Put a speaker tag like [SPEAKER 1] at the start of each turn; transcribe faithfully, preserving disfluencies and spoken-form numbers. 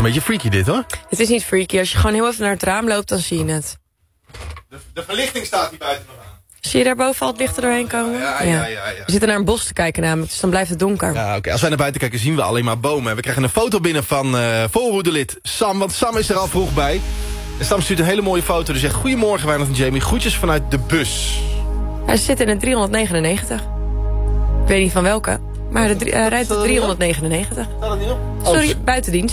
[SPEAKER 1] een beetje freaky dit, hoor.
[SPEAKER 2] Het is niet freaky. Als je gewoon heel even naar het raam loopt, dan zie je het.
[SPEAKER 1] De, de verlichting staat hier buiten nog aan.
[SPEAKER 2] Zie je daar boven al het licht er doorheen komen?
[SPEAKER 1] Ja, ja, ja, ja, ja.
[SPEAKER 2] We zitten naar een bos te kijken namelijk, dus dan blijft het donker.
[SPEAKER 1] Ja, oké. Okay. Als wij naar buiten kijken zien we alleen maar bomen. We krijgen een foto binnen van uh, voorhoedelid Sam, want Sam is er al vroeg bij. En Sam stuurt een hele mooie foto. Dus zegt, goedemorgen Wijnand en Jamie, groetjes vanuit de bus.
[SPEAKER 2] Hij zit in het driehonderdnegenennegentig. Ik weet niet van welke, maar hij uh, rijdt de driehonderdnegenennegentig.
[SPEAKER 1] Staat dat niet op?
[SPEAKER 2] Sorry, buitendienst.